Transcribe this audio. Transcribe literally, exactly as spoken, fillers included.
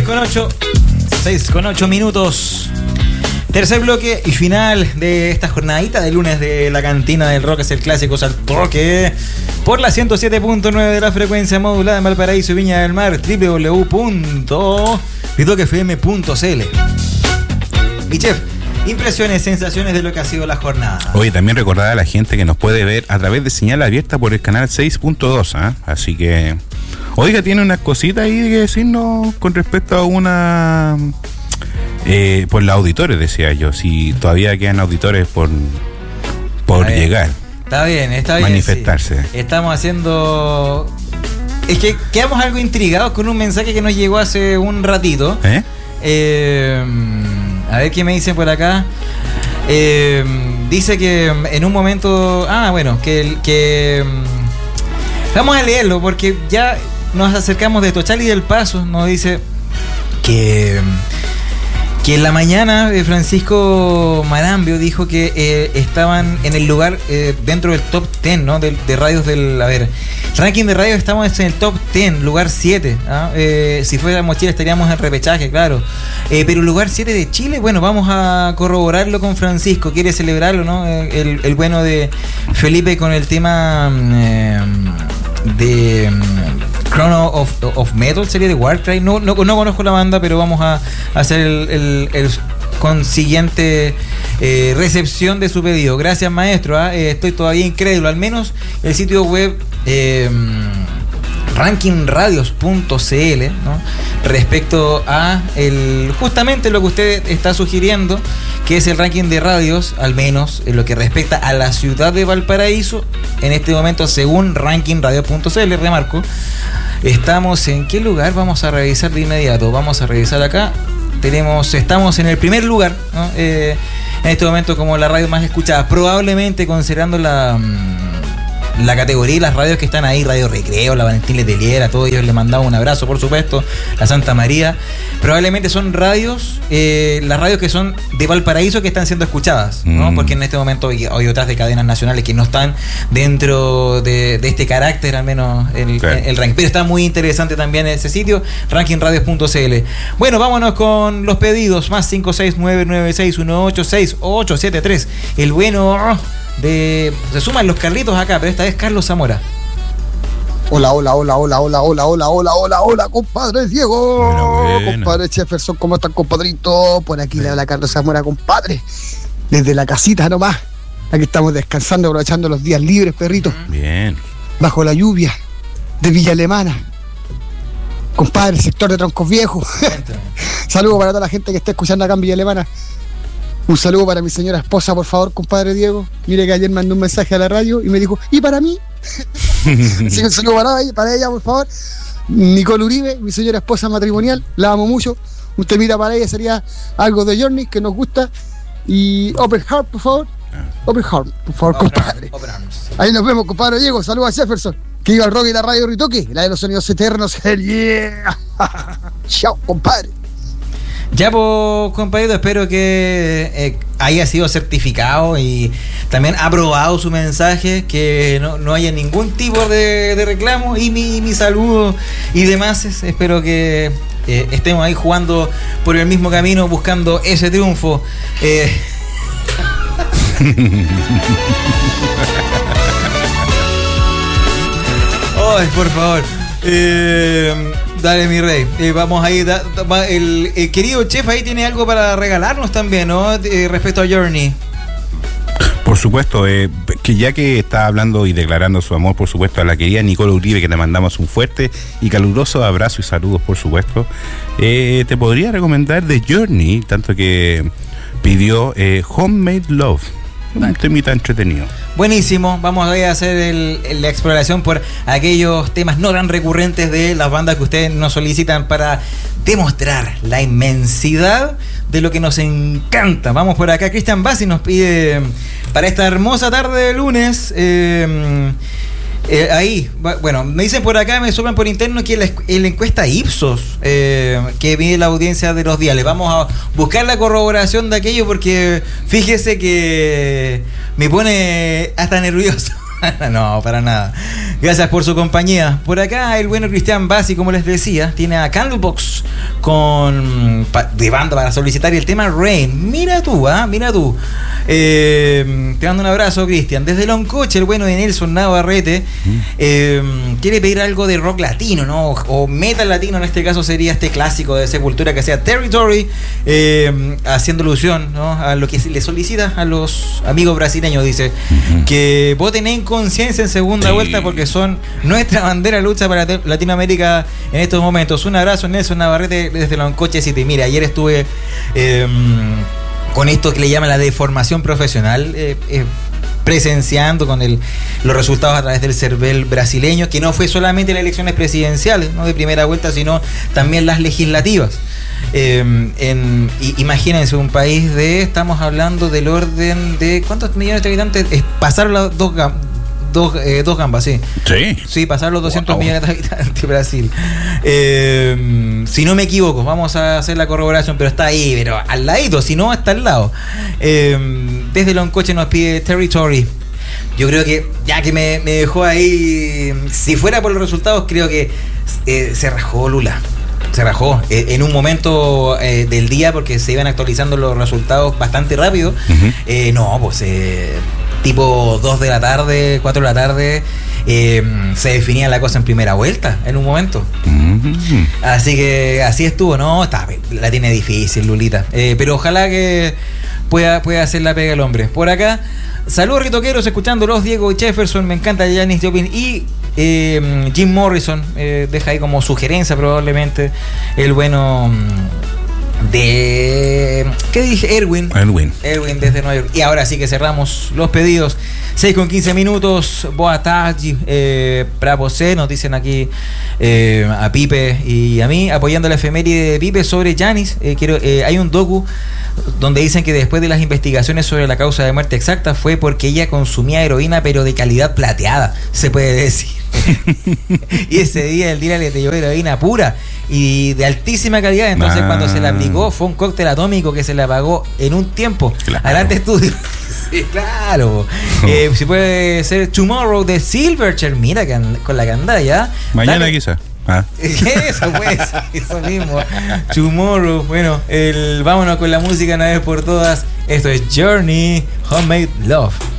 con ocho. seis con ocho minutos. Tercer bloque y final de esta jornadita de lunes de la cantina del rock. Es el clásico Saltoque por la ciento siete punto nueve de la frecuencia modulada en Valparaíso y Viña del Mar. doble u doble u doble u punto ritoque f m punto c l. Y chef, impresiones, sensaciones de lo que ha sido la jornada. Oye, también recordar a la gente que nos puede ver a través de señal abierta por el canal seis punto dos, ¿eh? Así que, oiga, tiene unas cositas ahí que decirnos con respecto a una... Eh, por los auditores, decía yo, si todavía quedan auditores por, por llegar. Está bien, está bien. Manifestarse. Sí. Estamos haciendo... Es que quedamos algo intrigados con un mensaje que nos llegó hace un ratito. ¿Eh? Eh, a ver qué me dicen por acá. Eh, dice que en un momento... Ah, bueno, que... que vamos a leerlo porque ya nos acercamos de Tochal y del Paso. Nos dice que... que en la mañana eh, Francisco Marambio dijo que eh, estaban en el lugar eh, dentro del top diez, ¿no? De, de radios del... A ver, ranking de radios estamos en el top diez, lugar siete. ¿Ah? Eh, si fuéramos Chile estaríamos en repechaje, claro. Eh, pero el lugar siete de Chile, bueno, vamos a corroborarlo con Francisco. Quiere celebrarlo, ¿no? Eh, el, el bueno de Felipe con el tema eh, de... Chrono of, of Metal, serie de Warcry. No, no, no conozco la banda, pero vamos a, a hacer el, el, el consiguiente eh, recepción de su pedido. Gracias, maestro. ¿eh? Eh, estoy todavía incrédulo. Al menos el sitio web eh, ranking radios punto c l, ¿no? Respecto a el, justamente lo que usted está sugiriendo, que es el ranking de radios, al menos en lo que respecta a la ciudad de Valparaíso, en este momento según ranking radios punto c l, remarco, estamos en qué lugar. Vamos a revisar de inmediato, vamos a revisar acá. Tenemos, estamos en el primer lugar, ¿no? eh, en este momento como la radio más escuchada, probablemente considerando la... la categoría y las radios que están ahí, Radio Recreo, la Valentín Letelier, a todos ellos les mandamos un abrazo, por supuesto, la Santa María. Probablemente son radios, eh, las radios que son de Valparaíso que están siendo escuchadas, ¿no? Mm. Porque en este momento hay, hay otras de cadenas nacionales que no están dentro de, de este carácter, al menos el, okay. el, el ranking. Pero está muy interesante también ese sitio, ranking radios punto c l. Bueno, vámonos con los pedidos, más cinco seis nueve nueve seis uno ocho seis ocho siete tres. El bueno... De, se suman los Carlitos acá, pero esta vez Carlos Zamora. Hola, hola, hola, hola, hola, hola, hola, hola, hola, hola, compadre Diego. Bueno, bueno. Compadre Jefferson, ¿cómo están, compadrito? Por aquí le habla Carlos Zamora, compadre. Desde la casita nomás. Aquí estamos descansando, aprovechando los días libres, perrito. Bien. Bajo la lluvia de Villa Alemana. Compadre, sector de Troncos Viejos. Saludos para toda la gente que está escuchando acá en Villa Alemana. Un saludo para mi señora esposa, por favor, compadre Diego. Mire que ayer mandó un mensaje a la radio y me dijo, ¿y para mí? Así que un saludo para ella, para ella, por favor. Nicole Uribe, mi señora esposa matrimonial, la amo mucho. Un temita para ella sería algo de Journey, que nos gusta. Y Open Heart, por favor. Open Heart, por favor, open compadre. Open Ahí nos vemos, compadre Diego. Saludos a Jefferson. Que iba el rock y la radio Ritoque, la de los sonidos eternos. Hell yeah. Chao, compadre. Ya, pues, compañero, espero que eh, haya sido certificado y también aprobado su mensaje, que no, no haya ningún tipo de, de reclamo y mi, mi saludo y demás. Espero que eh, estemos ahí jugando por el mismo camino, buscando ese triunfo. Eh... Ay, por favor. Eh... Dale, mi rey. Eh, vamos ahí. Da, da, el, el querido chef ahí tiene algo para regalarnos también, ¿no? Eh, respecto a Journey. Por supuesto, eh, que ya que está hablando y declarando su amor, por supuesto, a la querida Nicole Uribe, que le mandamos un fuerte y caluroso abrazo y saludos, por supuesto, eh, te podría recomendar de Journey, tanto que pidió eh, Homemade Love. Un temita entretenido. Buenísimo, vamos a hacer el, el, la exploración por aquellos temas no tan recurrentes de las bandas que ustedes nos solicitan para demostrar la inmensidad de lo que nos encanta. Vamos por acá, Cristian Bassi nos pide para esta hermosa tarde de lunes. Eh, Eh, ahí, bueno, me dicen por acá, me suben por interno que la, la encuesta Ipsos eh, que mide la audiencia de los diales. Vamos a buscar la corroboración de aquello porque fíjese que me pone hasta nervioso. No, para nada. Gracias por su compañía. Por acá el bueno Cristian Bassi, como les decía, tiene a Candlebox con pa, de banda para solicitar el tema Rain. Mira tú, ¿ah? ¿eh? Mira tú. Eh, te mando un abrazo, Cristian. Desde Loncoche, el bueno de Nelson Navarrete mm. eh, quiere pedir algo de rock latino, ¿no? O metal latino, en este caso sería este clásico de Sepultura que sea Territory, eh, haciendo alusión, ¿no?, a lo que le solicita a los amigos brasileños. Dice mm-hmm. que voten en conciencia en segunda sí. vuelta porque son nuestra bandera lucha para Latinoamérica en estos momentos. Un abrazo, Nelson Navarrete, desde Loncoche City. Mira, ayer estuve eh, con esto que le llaman la deformación profesional, eh, eh, presenciando con el, los resultados a través del CERVEL brasileño, que no fue solamente las elecciones presidenciales, ¿no?, de primera vuelta, sino también las legislativas. Eh, en, imagínense un país de, estamos hablando del orden de ¿cuántos millones de habitantes? Es pasar las dos Dos, eh, dos gambas, sí. Sí. Sí, pasar los doscientos wow. millones de habitantes de Brasil. Eh, si no me equivoco, vamos a hacer la corroboración, pero está ahí, pero al ladito, si no, está al lado. Eh, desde Loncoche nos pide Territory. Yo creo que, ya que me, me dejó ahí, si fuera por los resultados, creo que eh, se rajó Lula. Se rajó eh, en un momento eh, del día, porque se iban actualizando los resultados bastante rápido. Uh-huh. Eh, no, pues... Eh, tipo dos de la tarde, cuatro de la tarde, eh, se definía la cosa en primera vuelta, en un momento. Mm-hmm. Así que así estuvo, ¿no? Está, la tiene difícil, Lulita. Eh, pero ojalá que pueda, pueda hacer la pega el hombre. Por acá, saludos ritoqueros, escuchándolos, Diego Jefferson, me encanta Janis Joplin y eh, Jim Morrison, eh, deja ahí como sugerencia probablemente el bueno... de... ¿qué dije? Erwin. Erwin. Erwin desde Nueva York. Y ahora sí que cerramos los pedidos. seis con quince minutos. Boa tarde eh, para vosé, nos dicen aquí eh, a Pipe y a mí, apoyando la efeméride de Pipe sobre Janis. Eh, quiero, eh, hay un docu donde dicen que después de las investigaciones sobre la causa de muerte exacta fue porque ella consumía heroína, pero de calidad plateada, se puede decir. Y ese día el dealer le llevó heroína pura y de altísima calidad. Entonces ah. cuando se la aplicó fue un cóctel atómico que se le apagó en un tiempo. Claro. Adelante estudio. Sí, claro. Oh. Eh, si puede ser Tomorrow de Silverchair. Mira que con la que anda ya. Mañana Dale. quizás. Ah. Eso pues, eso mismo. Tomorrow. Bueno, el, vámonos con la música una vez por todas. Esto es Journey, Homemade Love.